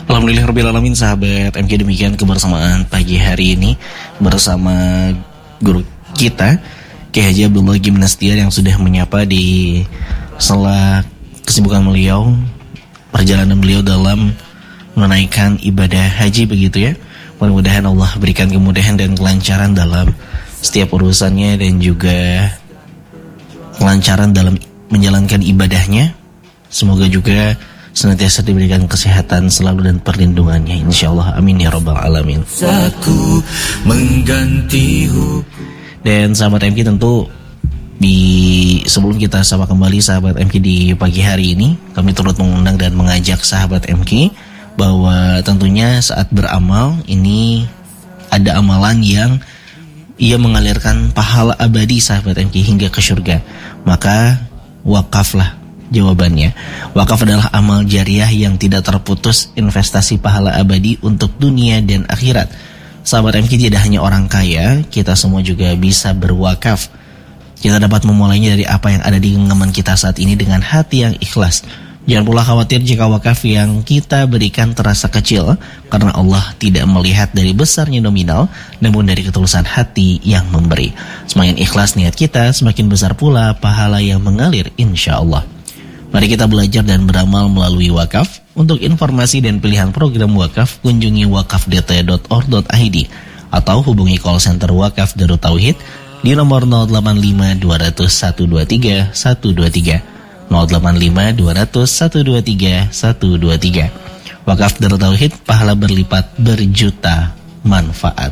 Alhamdulillahirrabbilalamin, sahabat MK, demikian kebersamaan pagi hari ini bersama guru kita Kiai Haji Abdullah Gimnastiar yang sudah menyapa di sela kesibukan beliau, perjalanan beliau dalam menunaikan ibadah haji begitu ya. Mudah-mudahan Allah berikan kemudahan dan kelancaran dalam setiap urusannya dan juga kelancaran dalam menjalankan ibadahnya. Semoga juga senantiasa diberikan kesehatan selalu dan perlindungannya, insyaallah, amin ya rabbal alamin. Satu mengganti. Dan sahabat MK, tentu sebelum kita sapa kembali sahabat MK di pagi hari ini, kami turut mengundang dan mengajak sahabat MK bahwa tentunya saat beramal ini ada amalan yang ia mengalirkan pahala abadi sahabat MK hingga ke surga. Maka wakaflah jawabannya. Wakaf adalah amal jariah yang tidak terputus, investasi pahala abadi untuk dunia dan akhirat. Sahabat MK, tidak hanya orang kaya, kita semua juga bisa berwakaf. Kita dapat memulainya dari apa yang ada di genggaman kita saat ini dengan hati yang ikhlas. Jangan pula khawatir jika wakaf yang kita berikan terasa kecil, karena Allah tidak melihat dari besarnya nominal, namun dari ketulusan hati yang memberi. Semakin ikhlas niat kita, semakin besar pula pahala yang mengalir, insya Allah. Mari kita belajar dan beramal melalui wakaf. Untuk informasi dan pilihan program wakaf, kunjungi wakafdt.org.id atau hubungi call center Wakaf Darut Tauhid di nomor 085 200 123 123 085 200 123 123. Wakaf Darut Tauhid, pahala berlipat berjuta manfaat.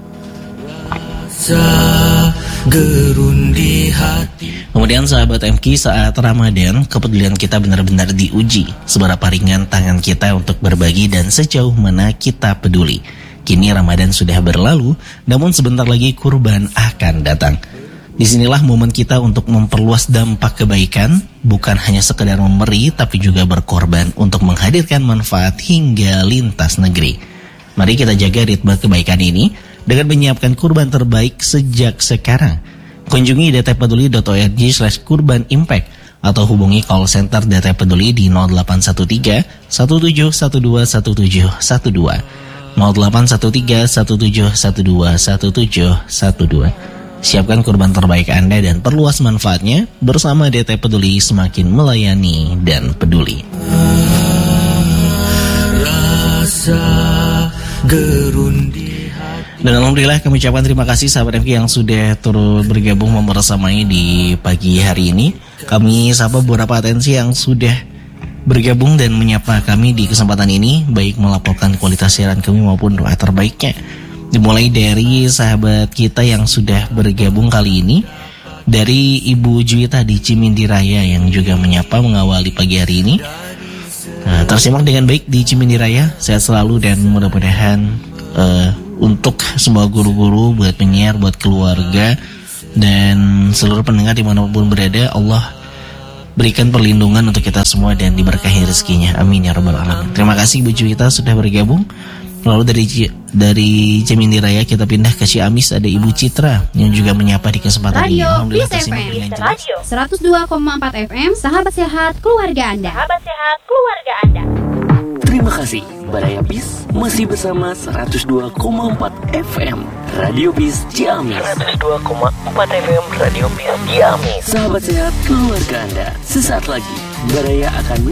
Gerundi hati. Kemudian sahabat MK, saat Ramadan kepedulian kita benar-benar diuji. Seberapa ringan tangan kita untuk berbagi dan sejauh mana kita peduli. Kini Ramadan sudah berlalu, namun sebentar lagi kurban akan datang. Disinilah momen kita untuk memperluas dampak kebaikan, bukan hanya sekedar memberi, tapi juga berkorban untuk menghadirkan manfaat hingga lintas negeri. Mari kita jaga ritme kebaikan ini dengan menyiapkan kurban terbaik sejak sekarang. Kunjungi dtpeduli.org/kurban impact atau hubungi call center DT Peduli di 0813 1712 1712 0813 1712 1712. Siapkan kurban terbaik Anda dan perluas manfaatnya. Bersama DT Peduli, semakin melayani dan peduli. Rasa gerundi. Dan alhamdulillah kami ucapkan terima kasih sahabat MK yang sudah turut bergabung membersamai di pagi hari ini. Kami sapa beberapa atensi yang sudah bergabung dan menyapa kami di kesempatan ini, baik melaporkan kualitas siaran kami maupun doa terbaiknya. Dimulai dari sahabat kita yang sudah bergabung kali ini, dari Ibu Juwita di Cimindi Raya yang juga menyapa mengawali pagi hari ini. Tersimak dengan baik di Cimindi Raya, sehat selalu dan mudah-mudahan untuk semua guru-guru, buat penyiar, buat keluarga, dan seluruh pendengar dimanapun berada, Allah berikan perlindungan untuk kita semua dan diberkahi rezekinya. Amin ya rabbal alamin. Terima kasih Bu Juwita sudah bergabung. Lalu dari Cimindi Raya kita pindah ke Ciamis, ada Ibu Citra yang juga menyapa di kesempatan ini. Radio Bis FM 102,4 FM, sahabat sehat keluarga Anda. Sahabat sehat keluarga Anda. Terima kasih, Baraya Bis masih bersama 102,4 FM Radio Bis Ciamis. 102,4 FM Radio Bis Ciamis. Sahabat sehat keluarga Anda, sesaat lagi Baraya akan